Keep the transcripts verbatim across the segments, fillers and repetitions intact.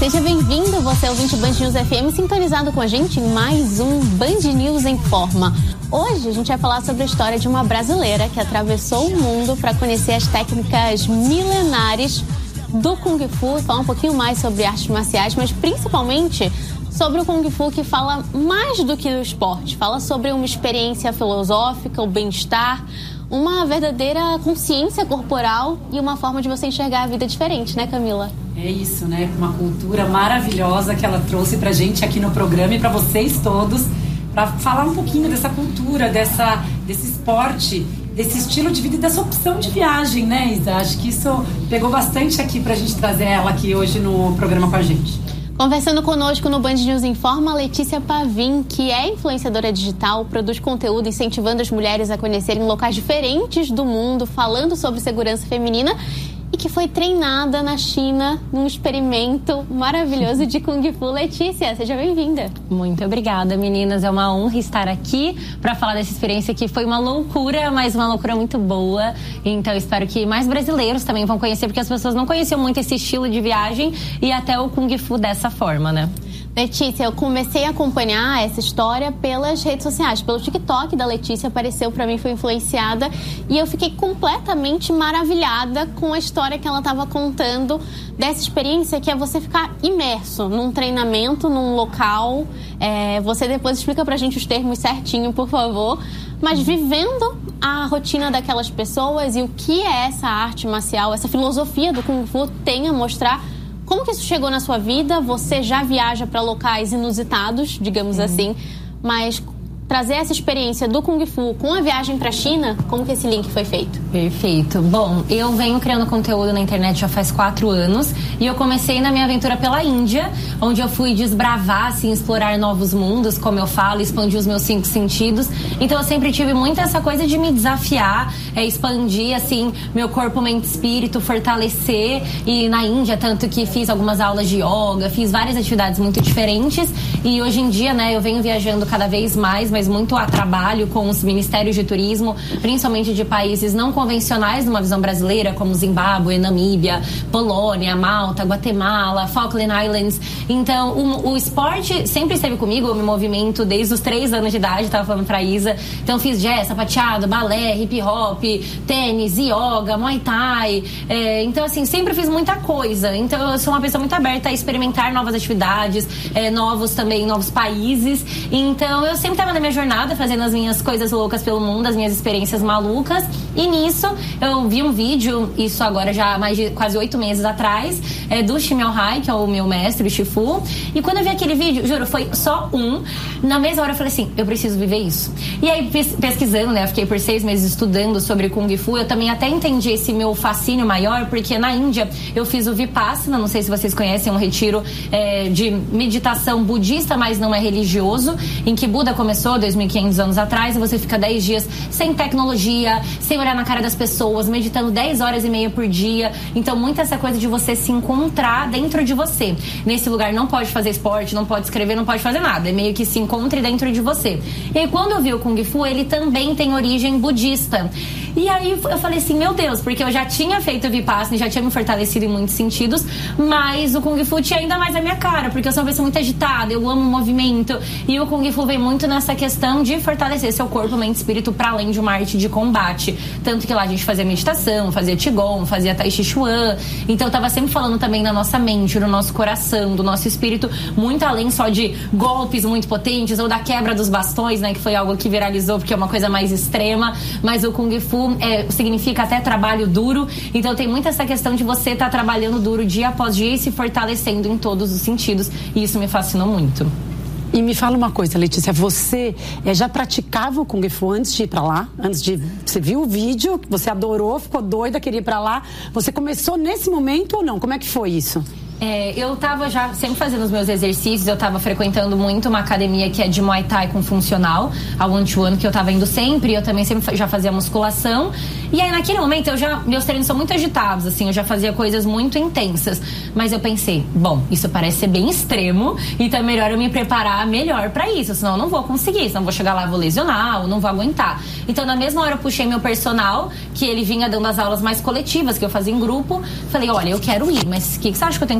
Seja bem-vindo, você é ouvinte Band News F M, sintonizado com a gente em mais um Band News em Forma. Hoje a gente vai falar sobre a história de uma brasileira que atravessou o mundo para conhecer as técnicas milenares do Kung Fu, falar um pouquinho mais sobre artes marciais, mas principalmente sobre o Kung Fu, que fala mais do que o esporte, fala sobre uma experiência filosófica, o bem-estar, uma verdadeira consciência corporal e uma forma de você enxergar a vida diferente, né, Camila? É isso, né? Uma cultura maravilhosa que ela trouxe pra gente aqui no programa e pra vocês todos, pra falar um pouquinho dessa cultura, dessa, desse esporte, desse estilo de vida e dessa opção de viagem, né, Isa? Acho que isso pegou bastante aqui pra gente trazer ela aqui hoje no programa com a gente. Conversando conosco no Band News Informa, Letícia Pavim, que é influenciadora digital, produz conteúdo incentivando as mulheres a conhecerem locais diferentes do mundo, falando sobre segurança feminina e que foi treinada na China num experimento maravilhoso de Kung Fu. Letícia, seja bem-vinda. Muito obrigada, meninas. É uma honra estar aqui para falar dessa experiência que foi uma loucura, mas uma loucura muito boa. Então, espero que mais brasileiros também vão conhecer, porque as pessoas não conheciam muito esse estilo de viagem e até o Kung Fu dessa forma, né? Letícia, eu comecei a acompanhar essa história pelas redes sociais, pelo TikTok da Letícia, apareceu pra mim, foi influenciada e eu fiquei completamente maravilhada com a história que ela estava contando dessa experiência, que é você ficar imerso num treinamento, num local. É, você depois explica pra gente os termos certinho, por favor, mas vivendo a rotina daquelas pessoas e o que é essa arte marcial, essa filosofia do Kung Fu tem a mostrar. Como que isso chegou na sua vida? Você já viaja para locais inusitados, digamos uhum. assim, mas trazer essa experiência do Kung Fu com a viagem para a China, como que esse link foi feito? Perfeito. Bom, eu venho criando conteúdo na internet já faz quatro anos e eu comecei na minha aventura pela Índia, onde eu fui desbravar, assim, explorar novos mundos, como eu falo, expandir os meus cinco sentidos. Então eu sempre tive muito essa coisa de me desafiar, é, expandir, assim, meu corpo, mente, espírito, fortalecer. E na Índia, tanto que fiz algumas aulas de yoga, fiz várias atividades muito diferentes e hoje em dia, né, eu venho viajando cada vez mais, mas muito a trabalho com os ministérios de turismo, principalmente de países não convencionais numa visão brasileira, como Zimbábue, Namíbia, Polônia, Malta, Guatemala, Falkland Islands. Então, o, o esporte sempre esteve comigo, eu me movimento desde os três anos de idade, tava falando pra Isa. Então, fiz jazz, sapateado, balé, hip hop, tênis, yoga, muay thai. É, então, assim, sempre fiz muita coisa. Então, eu sou uma pessoa muito aberta a experimentar novas atividades, é, novos também, novos países. Então, eu sempre tava na minha jornada, fazendo as minhas coisas loucas pelo mundo, as minhas experiências malucas. E nisso, eu vi um vídeo, isso agora já há mais de quase oito meses atrás, é, do Shimel Hai, que é o meu mestre, o Shifu. E quando eu vi aquele vídeo, juro, foi só um. Na mesma hora eu falei assim, eu preciso viver isso. E aí, pesquisando, né, eu fiquei por seis meses estudando sobre Kung Fu. Eu também até entendi esse meu fascínio maior, porque na Índia eu fiz o Vipassana, não sei se vocês conhecem, um retiro é, de meditação budista, mas não é religioso, em que Buda começou dois mil e quinhentos anos atrás, e você fica dez dias sem tecnologia, sem olhar na cara das pessoas, meditando dez horas e meia por dia. Então, muito essa coisa de você se encontrar dentro de você. Nesse lugar não pode fazer esporte, não pode escrever, não pode fazer nada. É meio que se encontre dentro de você. E aí, quando eu vi o Kung Fu, ele também tem origem budista. E aí, eu falei assim, meu Deus, porque eu já tinha feito o Vipassana, já tinha me fortalecido em muitos sentidos, mas o Kung Fu tinha ainda mais a minha cara, porque eu sou uma pessoa muito agitada, eu amo o movimento, e o Kung Fu vem muito nessa questão de fortalecer seu corpo, mente e espírito para além de uma arte de combate. Tanto que lá a gente fazia meditação, fazia Qigong, fazia Tai Chi Chuan. Então eu tava sempre falando também da nossa mente, do nosso coração, do nosso espírito, muito além só de golpes muito potentes ou da quebra dos bastões, né, que foi algo que viralizou porque é uma coisa mais extrema. Mas o Kung Fu é, significa até trabalho duro. Então tem muito essa questão de você estar tá trabalhando duro dia após dia e se fortalecendo em todos os sentidos. E isso me fascinou muito. E me fala uma coisa, Letícia, você é, já praticava o Kung Fu antes de ir pra lá? Antes de... Você viu o vídeo, você adorou, ficou doida, queria ir pra lá. Você começou nesse momento ou não? Como é que foi isso? É, eu tava já sempre fazendo os meus exercícios, eu tava frequentando muito uma academia que é de Muay Thai com funcional, a One to One, que eu tava indo sempre, eu também sempre já fazia musculação. E aí naquele momento eu já, meus treinos são muito agitados, assim, eu já fazia coisas muito intensas. Mas eu pensei, bom, isso parece ser bem extremo, então é melhor eu me preparar melhor pra isso, senão eu não vou conseguir, senão eu vou chegar lá, vou lesionar, ou não vou aguentar. Então na mesma hora eu puxei meu personal, que ele vinha dando as aulas mais coletivas, que eu fazia em grupo, falei, olha, eu quero ir, mas o que, que você acha que eu tenho que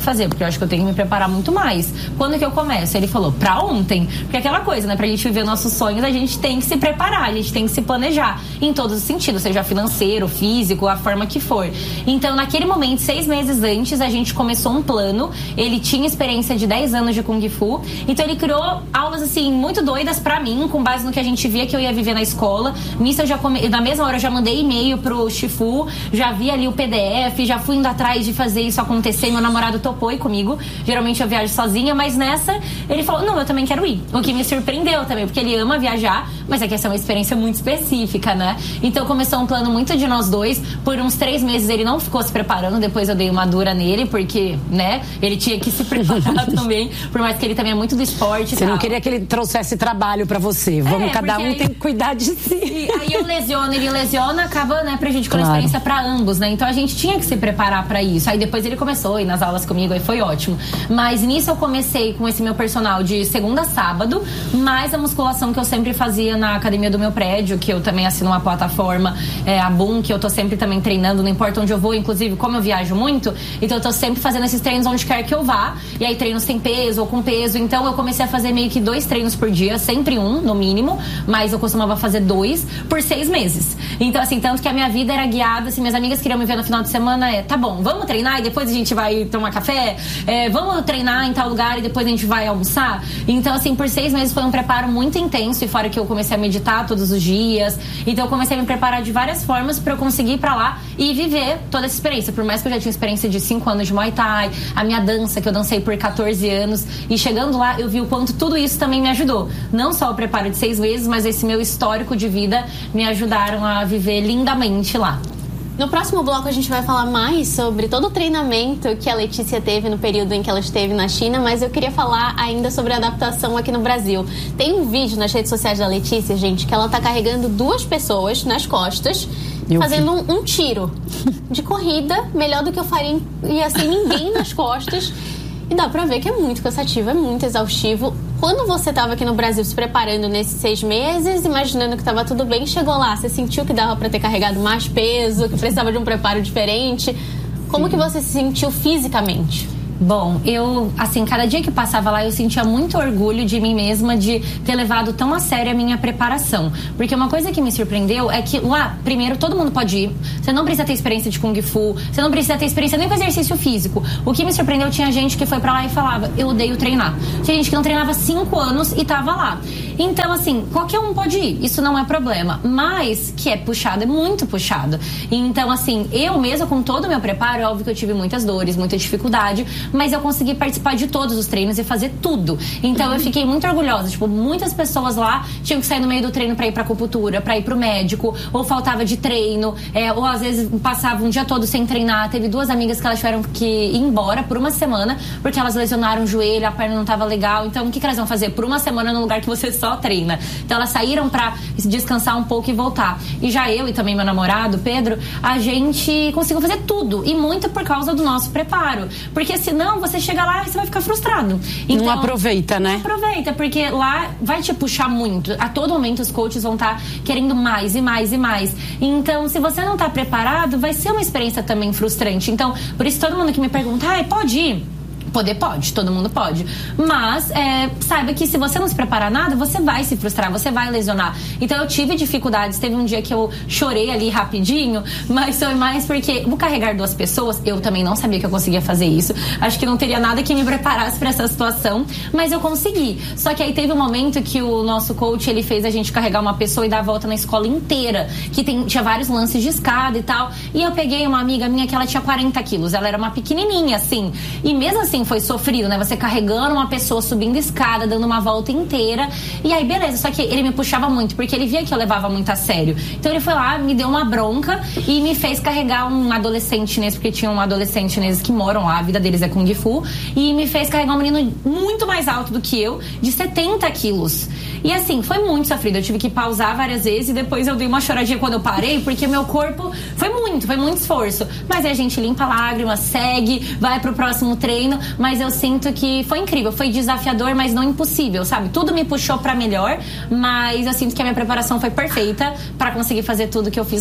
fazer, porque eu acho que eu tenho que me preparar muito mais. Quando que eu começo? Ele falou, pra ontem. Porque é aquela coisa, né? Pra gente viver nossos sonhos, a gente tem que se preparar, a gente tem que se planejar. Em todos os sentidos, seja financeiro, físico, a forma que for. Então, naquele momento, seis meses antes, a gente começou um plano. Ele tinha experiência de dez anos de Kung Fu. Então, ele criou aulas, assim, muito doidas pra mim, com base no que a gente via que eu ia viver na escola. Nisso, eu já come... na mesma hora, eu já mandei e-mail pro Shifu, já vi ali o P D F, já fui indo atrás de fazer isso acontecer. Meu namorado topou ir comigo. Geralmente, eu viajo sozinha, mas nessa, ele falou, não, eu também quero ir. O que me surpreendeu também, porque ele ama viajar, mas é que essa é uma experiência muito específica, né? Então, começou um plano muito de nós dois. Por uns três meses, ele não ficou se preparando. Depois, eu dei uma dura nele, porque, né, ele tinha que se preparar também, por mais que ele também é muito do esporte. Você tal. não queria que ele trouxesse trabalho pra você. Vamos, É, cada um aí- tem que cuidar de si. E aí eu lesiono, ele lesiona, acaba, né, prejudicando Claro. a experiência pra ambos, né? Então a gente tinha que se preparar pra isso. Aí depois ele começou a ir nas aulas comigo, aí foi ótimo. Mas nisso eu comecei com esse meu personal de segunda a sábado, mais a musculação que eu sempre fazia na academia do meu prédio, que eu também assino uma plataforma, é, a Boom, que eu tô sempre também treinando, não importa onde eu vou, inclusive como eu viajo muito, então eu tô sempre fazendo esses treinos onde quer que eu vá, e aí treinos sem peso ou com peso, então eu comecei a fazer meio que dois treinos por dia, sempre um, no mínimo, mas eu costumava fazer dois por seis meses. Então, assim, tanto que a minha vida era guiada, assim, minhas amigas queriam me ver no final de semana, é, tá bom, vamos treinar e depois a gente vai tomar café, é, vamos treinar em tal lugar e depois a gente vai almoçar. Então, assim, por seis meses foi um preparo muito intenso, e fora que eu comecei a meditar todos os dias, então eu comecei a me preparar de várias formas pra eu conseguir ir pra lá e viver toda essa experiência. Por mais que eu já tinha experiência de cinco anos de Muay Thai, a minha dança, que eu dancei por catorze anos, e chegando lá eu vi o quanto tudo isso também me ajudou. Não só o preparo de seis meses, mas esse meu histórico de vida me ajudaram a viver lindamente lá. No próximo bloco a gente vai falar mais sobre todo o treinamento que a Letícia teve no período em que ela esteve na China, mas eu queria falar ainda sobre a adaptação aqui no Brasil. Tem um vídeo nas redes sociais da Letícia, gente, que ela tá carregando duas pessoas nas costas, Eu fazendo um, um tiro de corrida, melhor do que eu faria, ia ser ninguém nas costas. E dá pra ver que é muito cansativo, é muito exaustivo. Quando você tava aqui no Brasil se preparando nesses seis meses, imaginando que tava tudo bem, chegou lá, você sentiu que dava pra ter carregado mais peso, que precisava de um preparo diferente? Como Sim. que você se sentiu fisicamente? Bom, eu, assim, cada dia que passava lá eu sentia muito orgulho de mim mesma de ter levado tão a sério a minha preparação. Porque uma coisa que me surpreendeu é que lá, primeiro, todo mundo pode ir. Você não precisa ter experiência de Kung Fu, você não precisa ter experiência nem com exercício físico. O que me surpreendeu, tinha gente que foi pra lá e falava, eu odeio treinar. Tinha gente que não treinava cinco anos e tava lá. Então, assim, qualquer um pode ir, isso não é problema. Mas, que é puxado, é muito puxado. Então, assim, eu mesma, com todo o meu preparo, é óbvio que eu tive muitas dores, muita dificuldade, mas eu consegui participar de todos os treinos e fazer tudo. Então eu fiquei muito orgulhosa. Tipo, muitas pessoas lá tinham que sair no meio do treino pra ir pra acupuntura, pra ir pro médico, ou faltava de treino, é, ou às vezes passavam um dia todo sem treinar. Teve duas amigas que elas tiveram que ir embora por uma semana, porque elas lesionaram o joelho, a perna não tava legal. Então o que, que elas vão fazer? Por uma semana num lugar que você só treina. Então elas saíram pra descansar um pouco e voltar. E já eu e também meu namorado, Pedro, a gente conseguiu fazer tudo. E muito por causa do nosso preparo. Porque senão você chega lá e você vai ficar frustrado. Então, não aproveita, né? Não aproveita, porque lá vai te puxar muito. A todo momento os coaches vão estar querendo mais e mais e mais. Então, se você não está preparado, vai ser uma experiência também frustrante. Então, por isso todo mundo que me pergunta, ah, pode ir? Poder pode, todo mundo pode. Mas é, saiba que se você não se preparar nada, você vai se frustrar, você vai lesionar. Então eu tive dificuldades, teve um dia que eu chorei ali rapidinho, mas foi mais porque vou carregar duas pessoas, eu também não sabia que eu conseguia fazer isso. Acho que não teria nada que me preparasse para essa situação, mas eu consegui. Só que aí teve um momento que o nosso coach, ele fez a gente carregar uma pessoa e dar a volta na escola inteira, que tem, tinha vários lances de escada e tal. E eu peguei uma amiga minha que ela tinha quarenta quilos, ela era uma pequenininha assim, e mesmo assim foi sofrido, né? Você carregando uma pessoa, subindo escada, dando uma volta inteira. E aí, beleza. Só que ele me puxava muito, porque ele via que eu levava muito a sério. Então ele foi lá, me deu uma bronca e me fez carregar um adolescente chinês, porque tinha um adolescente chinês que moram lá, a vida deles é Kung Fu, e me fez carregar um menino muito mais alto do que eu, de setenta quilos. E assim, foi muito sofrido. Eu tive que pausar várias vezes e depois eu dei uma choradinha quando eu parei, porque meu corpo foi muito, foi muito esforço. Mas aí a gente limpa a lágrima, segue, vai pro próximo treino. Mas eu sinto que foi incrível, foi desafiador, mas não impossível, sabe? Tudo me puxou pra melhor, mas eu sinto que a minha preparação foi perfeita pra conseguir fazer tudo que eu fiz lá.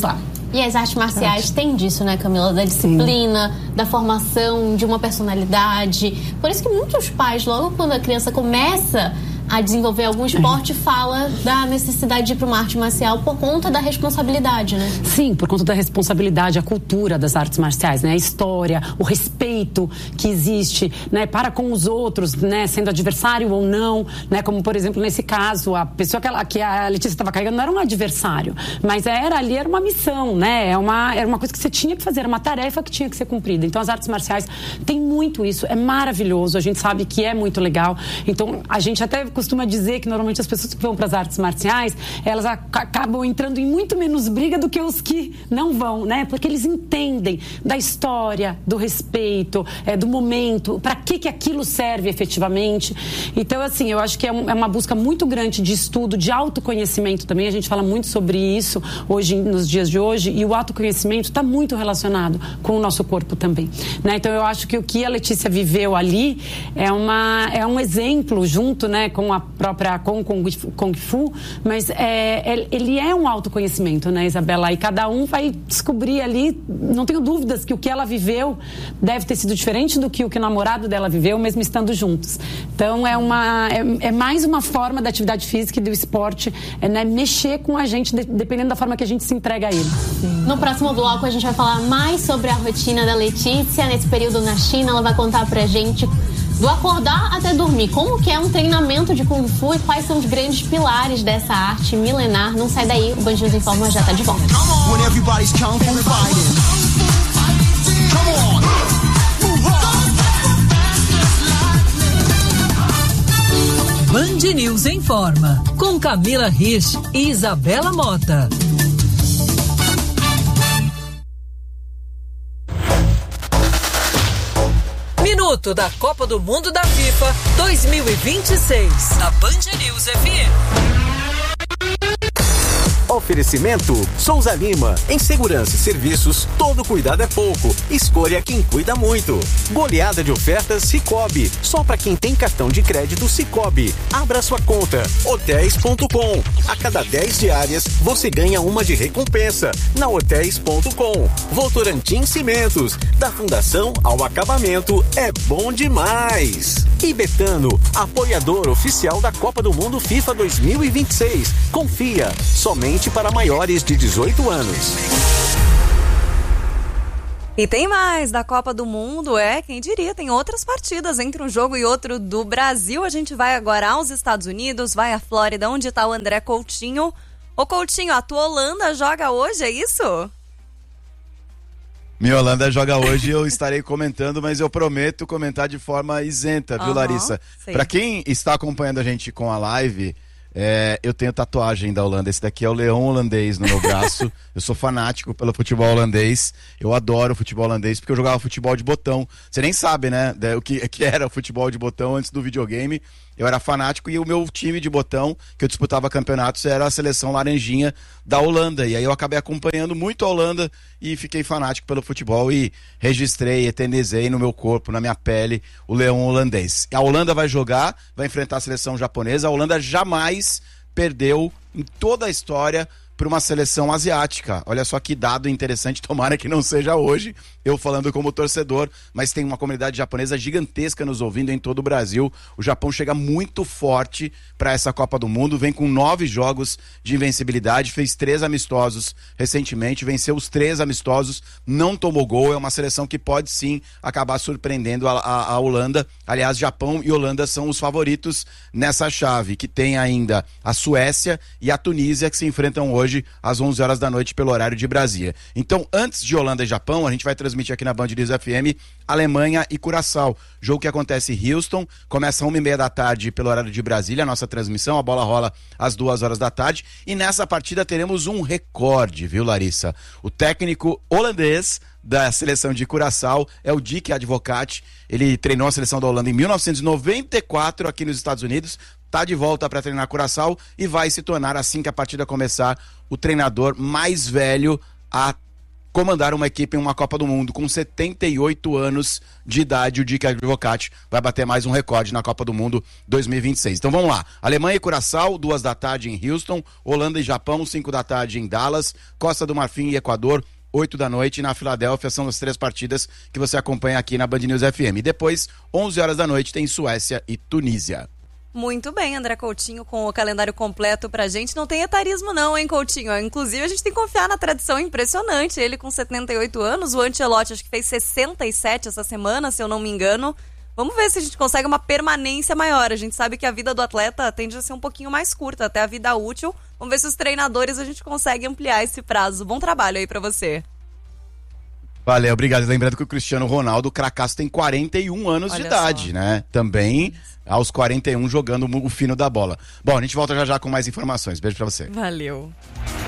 E as artes marciais têm disso, né, Camila? Da disciplina, Sim. da formação de uma personalidade. Por isso que muitos pais, logo quando a criança começa a desenvolver algum esporte, fala da necessidade de ir para uma arte marcial por conta da responsabilidade, né? Sim, por conta da responsabilidade, a cultura das artes marciais, né? A história, o respeito que existe, né? Para com os outros, né? Sendo adversário ou não, né? Como, por exemplo, nesse caso, a pessoa que, ela, que a Letícia estava carregando não era um adversário, mas era ali, era uma missão, né? Era uma, era uma coisa que você tinha que fazer, era uma tarefa que tinha que ser cumprida. Então, as artes marciais têm muito isso, é maravilhoso, a gente sabe que é muito legal. Então, a gente até costuma dizer que normalmente as pessoas que vão para as artes marciais, elas acabam entrando em muito menos briga do que os que não vão, né? Porque eles entendem da história, do respeito, é, do momento, para que que aquilo serve efetivamente. Então, assim, eu acho que é, um, é uma busca muito grande de estudo, de autoconhecimento também. A gente fala muito sobre isso hoje, nos dias de hoje, e o autoconhecimento está muito relacionado com o nosso corpo também, né? Então, eu acho que o que a Letícia viveu ali é, uma, é um exemplo junto, né, com a própria com Kung Fu, mas é, ele é um autoconhecimento, né, Isabela? E cada um vai descobrir ali, não tenho dúvidas que o que ela viveu deve ter sido diferente do que o que o namorado dela viveu, mesmo estando juntos. Então, é, uma, é, é mais uma forma da atividade física e do esporte, é, né, mexer com a gente, de, dependendo da forma que a gente se entrega a ele. Sim. No próximo bloco, a gente vai falar mais sobre a rotina da Letícia nesse período na China. Ela vai contar pra gente do acordar até dormir, como que é um treinamento de Kung Fu e quais são os grandes pilares dessa arte milenar. Não sai daí, o Band News Informa já tá de volta. Band News Informa, com Camila Rich e Isabela Mota. Minuto da Copa do Mundo da FIFA dois mil e vinte e seis, na Band News F M. Oferecimento Souza Lima. Em segurança e serviços, todo cuidado é pouco. Escolha quem cuida muito. Goleada de ofertas Sicoob. Só para quem tem cartão de crédito Sicoob. Abra sua conta. hotéis ponto com. A cada dez diárias, você ganha uma de recompensa. Na hotéis ponto com. Votorantim Cimentos. Da fundação ao acabamento, é bom demais. E Betano, apoiador oficial da Copa do Mundo FIFA dois mil e vinte e seis. Confia, somente para maiores de dezoito anos. E tem mais da Copa do Mundo, é, quem diria, tem outras partidas entre um jogo e outro do Brasil. A gente vai agora aos Estados Unidos, vai à Flórida, onde está o André Coutinho. Ô Coutinho, a tua Holanda joga hoje, é isso? Minha Holanda joga hoje e eu estarei comentando, mas eu prometo comentar de forma isenta, viu, uhum, Larissa? Para quem está acompanhando a gente com a live, é, eu tenho tatuagem da Holanda. Esse daqui é o leão holandês no meu braço. Eu sou fanático pelo futebol holandês. Eu adoro o futebol holandês porque eu jogava futebol de botão. Você nem sabe, né, o que, que era o futebol de botão antes do videogame. Eu era fanático e o meu time de botão, que eu disputava campeonatos, era a seleção laranjinha da Holanda. E aí eu acabei acompanhando muito a Holanda e fiquei fanático pelo futebol e registrei, eternizei no meu corpo, na minha pele, o leão holandês. A Holanda vai jogar, vai enfrentar a seleção japonesa. A Holanda jamais perdeu em toda a história para uma seleção asiática. Olha só que dado interessante, tomara que não seja hoje, eu falando como torcedor, mas tem uma comunidade japonesa gigantesca nos ouvindo em todo o Brasil. O Japão chega muito forte para essa Copa do Mundo, vem com nove jogos de invencibilidade, fez três amistosos recentemente, venceu os três amistosos, não tomou gol, é uma seleção que pode sim acabar surpreendendo a, a, a Holanda. Aliás, Japão e Holanda são os favoritos nessa chave, que tem ainda a Suécia e a Tunísia, que se enfrentam hoje às onze horas da noite pelo horário de Brasília. Então, antes de Holanda e Japão, a gente vai transmitir aqui na Band News F M Alemanha e Curaçao. Jogo que acontece em Houston, começa às uma e meia da tarde pelo horário de Brasília, a nossa transmissão, a bola rola às duas horas da tarde, e nessa partida teremos um recorde, viu, Larissa? O técnico holandês da seleção de Curaçao é o Dick Advocaat. Ele treinou a seleção da Holanda em mil novecentos e noventa e quatro aqui nos Estados Unidos, está de volta para treinar Curaçao e vai se tornar, assim que a partida começar, o treinador mais velho a comandar uma equipe em uma Copa do Mundo. Com setenta e oito anos de idade, o Dick Advocaat vai bater mais um recorde na Copa do Mundo dois mil e vinte e seis. Então vamos lá. Alemanha e Curaçao, duas da tarde em Houston. Holanda e Japão, cinco da tarde em Dallas. Costa do Marfim e Equador, oito da noite na Filadélfia. São as três partidas que você acompanha aqui na Band News F M. E depois, onze horas da noite, tem Suécia e Tunísia. Muito bem, André Coutinho com o calendário completo pra gente. Não tem etarismo não, hein, Coutinho? Inclusive, a gente tem que confiar na tradição impressionante. Ele com setenta e oito anos, o Ancelotti acho que fez sessenta e sete essa semana, se eu não me engano. Vamos ver se a gente consegue uma permanência maior. A gente sabe que a vida do atleta tende a ser um pouquinho mais curta, até a vida útil. Vamos ver se os treinadores a gente consegue ampliar esse prazo. Bom trabalho aí pra você. Valeu, obrigado. Lembrando que o Cristiano Ronaldo, o cracaço, tem quarenta e um anos Olha de idade, só. né? Também aos quarenta e um jogando o fino da bola. Bom, a gente volta já já com mais informações. Beijo pra você. Valeu.